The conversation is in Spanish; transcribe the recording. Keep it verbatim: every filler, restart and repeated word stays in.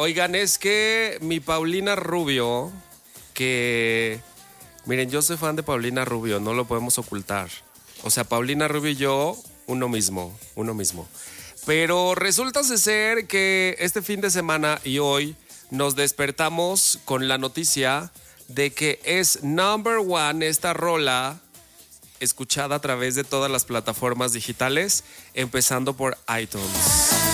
Oigan, es que mi Paulina Rubio, que... Miren, yo soy fan de Paulina Rubio, no lo podemos ocultar. O sea, Paulina Rubio y yo, uno mismo, uno mismo. Pero resulta ser que este fin de semana y hoy nos despertamos con la noticia de que es number one esta rola escuchada a través de todas las plataformas digitales, empezando por iTunes.